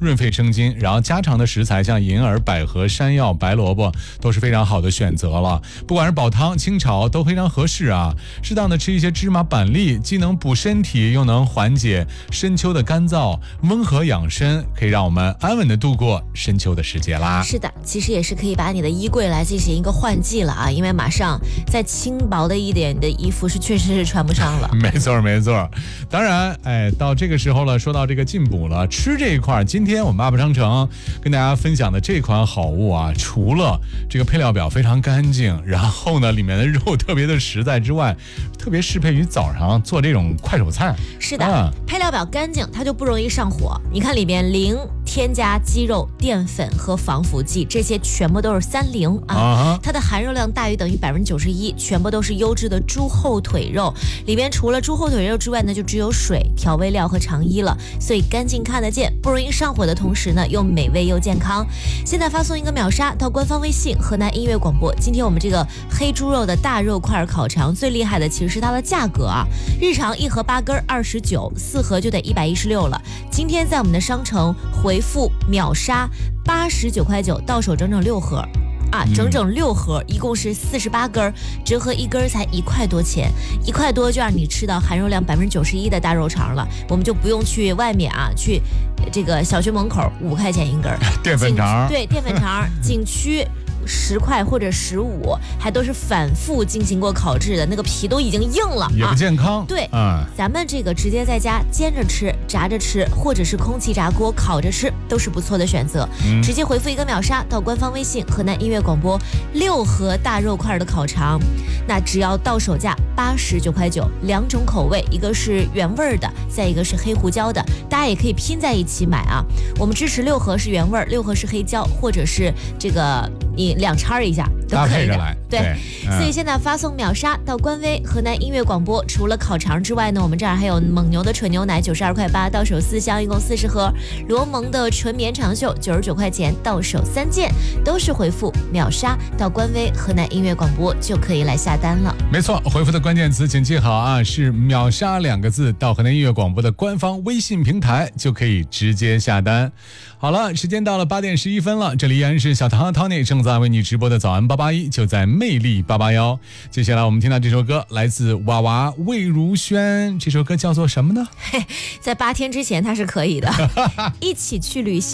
润肺生津。然后家常的食材像银耳、百合、山药、白萝卜都是非常好的选择了，不管是煲汤、清炒都非常合适啊。适当的吃一些芝麻板栗，既能补身体，又能缓解深秋的干燥，温和养生，可以让我们安稳的度过深秋的时节啦。 是的，其实也是可以把你的衣柜来进行一个换季了啊，因为马上再轻薄的一点的衣服是确实是穿不上了。 没错没错，当然，到这个时候了，说到这个进补了，吃这一块，今天我们阿布商城跟大家分享的这款好物啊，除了这个配料表非常干净，然后呢里面的肉特别的实在之外，特别适配于早上做这种快手菜。 是的，配料表干净，它就不容易上火。你看里面零添加鸡肉、淀粉和防腐剂，这些全部都是30啊。它的含肉量大于等于91%，全部都是优质的猪后腿肉。里边除了猪后腿肉之外呢，就只有水、调味料和肠衣了。所以干净看得见，不容易上火的同时呢，又美味又健康。现在发送一个秒杀到官方微信河南音乐广播。今天我们这个黑猪肉的大肉块烤肠最厉害的其实是它的价格啊，日常1盒8根29，4盒就得116了。今天在我们的商城回复秒杀89.9块，到手整整6盒。整整6盒，一共是48根，折合一根才1块多钱，1块多就让你吃到含肉量91%的大肉肠了。我们就不用去外面去这个小区门口5块钱一根淀粉肠， 对，淀粉肠，景区10块或者15，还都是反复进行过烤制的，那个皮都已经硬了， 也不健康。 对，咱们这个直接在家煎着吃、炸着吃，或者是空气炸锅烤着吃，都是不错的选择。直接回复一个秒杀到官方微信河南音乐广播，6盒大肉块的烤肠，那只要到手价89.9块，2种口味，一个是原味的，再一个是黑胡椒的，大家也可以拼在一起买啊。我们支持6盒是原味，6盒是黑椒，或者是这个你2掺一下都可以的，对，所以现在发送秒杀到官微河南音乐广播。除了烤肠之外呢，我们这儿还有蒙牛的纯牛奶92.8块，到手4箱，一共40盒；罗蒙的纯绵长袖99块钱，到手3件，都是回复秒杀到官微河南音乐广播就可以来下单了。 没错，回复的关键词请记好啊，是秒杀2个字，到河南音乐广播的官方微信平台就可以直接下单。好了，时间到了8点11分了，这里依然是小唐和 Tony 正在为你直播的早安881，就在魅力881。接下来我们听到这首歌来自娃娃魏如萱，这首歌叫做什么呢？ 在8天之前它是可以的，一起去旅行。